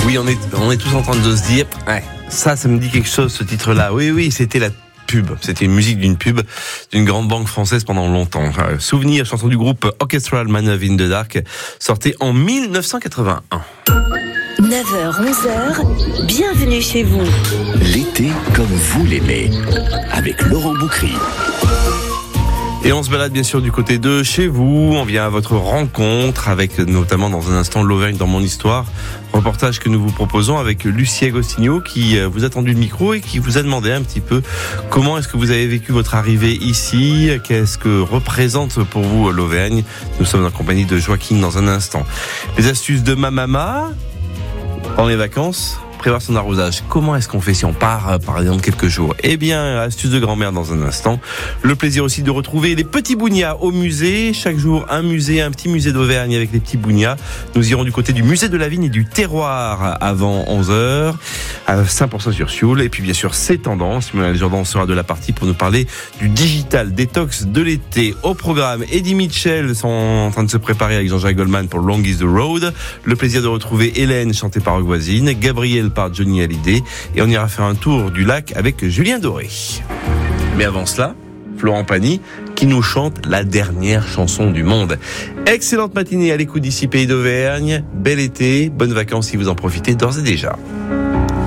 Oui, on est tous en train de se dire, ouais, ça me dit quelque chose, ce titre-là. Oui, c'était la pub. C'était une musique d'une pub d'une grande banque française pendant longtemps. Souvenir, chanson du groupe Orchestral Man in the Dark, sortie en 1981. 9h, 11h, bienvenue chez vous. L'été comme vous l'aimez, avec Laurent Boucry. Et on se balade bien sûr du côté de chez vous, on vient à votre rencontre avec notamment dans un instant l'Auvergne dans mon histoire, reportage que nous vous proposons avec Lucie Agostinho qui vous a tendu le micro et qui vous a demandé un petit peu comment est-ce que vous avez vécu votre arrivée ici, qu'est-ce que représente pour vous l'Auvergne. Nous sommes en compagnie de Joaquin dans un instant. Les astuces de ma maman pendant les vacances, prévoir son arrosage. Comment est-ce qu'on fait si on part, par exemple, quelques jours? Eh bien, astuce de grand-mère dans un instant. Le plaisir aussi de retrouver les petits bougnats au musée. Chaque jour, un petit musée d'Auvergne avec les petits bougnats. Nous irons du côté du musée de la vigne et du terroir avant 11h, à 5% sur Sioule. Et puis, bien sûr, c'est tendance. Simona Jordan sera de la partie pour nous parler du digital détox de l'été. Au programme, Eddie Mitchell sont en train de se préparer avec Jean-Jacques Goldman pour Long is the Road. Le plaisir de retrouver Hélène, chantée par Rock Voisine. Gabriel par Johnny Hallyday, et on ira faire un tour du lac avec Julien Doré. Mais avant cela, Florent Pagny qui nous chante la dernière chanson du monde. Excellente matinée à l'écoute d'ici Pays d'Auvergne, bel été, bonnes vacances si vous en profitez d'ores et déjà.